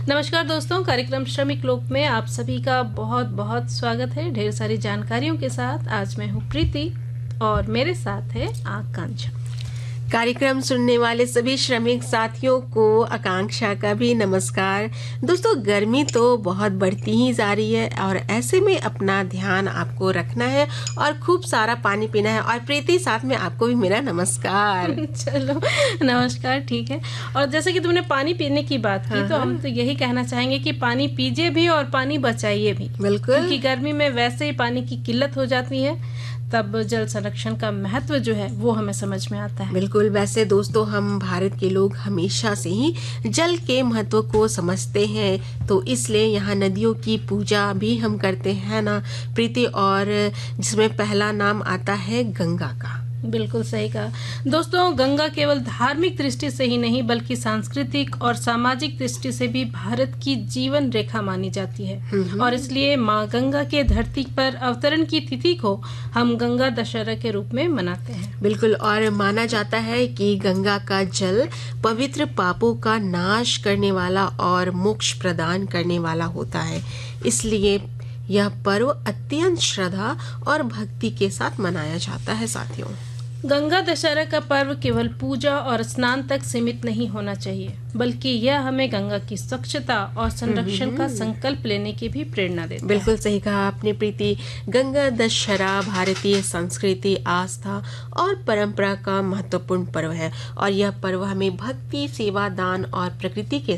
नमस्कार दोस्तों, कार्यक्रम श्रमिक लोक में आप सभी का बहुत बहुत स्वागत है। ढेर सारी जानकारियों के साथ आज मैं हूँ प्रीति और मेरे साथ है आकांक्षा। कार्यक्रम सुनने वाले सभी श्रमिक साथियों को आकांक्षा का भी नमस्कार। दोस्तों, गर्मी तो बहुत बढ़ती ही जा रही है और ऐसे में अपना ध्यान आपको रखना है और खूब सारा पानी पीना है। और प्रीति, साथ में आपको भी मेरा नमस्कार। चलो, नमस्कार, ठीक है। और जैसे कि तुमने पानी पीने की बात की, तो हम तो यही कहना चाहेंगे कि पानी पीजिए भी और पानी बचाइए भी। बिल्कुल, क्योंकि गर्मी में वैसे ही पानी की किल्लत हो जाती है, तब जल संरक्षण का महत्व जो है वो हमें समझ में आता है। बिल्कुल। वैसे दोस्तों, हम भारत के लोग हमेशा से ही जल के महत्व को समझते हैं, तो इसलिए यहाँ नदियों की पूजा भी हम करते हैं ना प्रीति, और जिसमें पहला नाम आता है गंगा का। बिल्कुल सही कहा। दोस्तों, गंगा केवल धार्मिक दृष्टि से ही नहीं बल्कि सांस्कृतिक और सामाजिक दृष्टि से भी भारत की जीवन रेखा मानी जाती है। और इसलिए माँ गंगा के धरती पर अवतरण की तिथि को हम गंगा दशहरा के रूप में मनाते हैं। बिल्कुल, और माना जाता है कि गंगा का जल पवित्र पापों का नाश करने वाला और मोक्ष प्रदान करने वाला होता है। इसलिए यह पर्व अत्यंत श्रद्धा और भक्ति के साथ मनाया जाता है। साथियों, गंगा दशहरा का पर्व केवल पूजा और स्नान तक सीमित नहीं होना चाहिए, बल्कि यह हमें गंगा की स्वच्छता और संरक्षण का संकल्प लेने की भी प्रेरणा देता है। बिल्कुल सही कहा आपने प्रीति। गंगा दशहरा भारतीय संस्कृति, आस्था और परंपरा का महत्वपूर्ण पर्व है और यह पर्व हमें भक्ति, सेवा, दान और प्रकृति के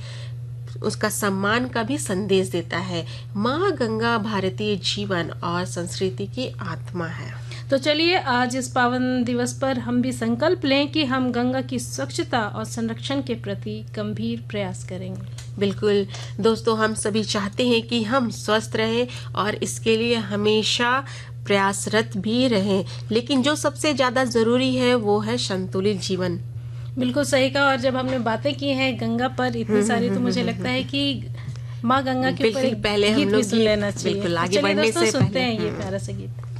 साथ उसका सम्मान का भी संदेश देता है। माँ गंगा भारतीय जीवन और संस्कृति की आत्मा है। तो चलिए, आज इस पावन दिवस पर हम भी संकल्प लें कि हम गंगा की स्वच्छता और संरक्षण के प्रति गंभीर प्रयास करेंगे। बिल्कुल दोस्तों, हम सभी चाहते हैं कि हम स्वस्थ रहें और इसके लिए हमेशा प्रयासरत भी रहें, लेकिन जो सबसे ज्यादा जरूरी है वो है संतुलित जीवन। बिल्कुल सही कहा। और जब हमने बातें की हैं गंगा पर इतनी सारी, तो मुझे लगता है कि माँ गंगा के ऊपर पहले हम लोग सुन लेना चाहिए। बिल्कुल, आगे बढ़ने से सुनते हैं ये प्यारा सा गीत।